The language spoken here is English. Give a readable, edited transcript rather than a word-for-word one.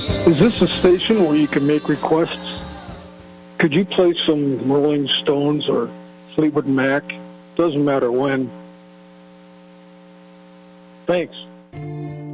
Is this a station where you can make requests? Could you play some Rolling Stones or Fleetwood Mac? Doesn't matter when. Thanks.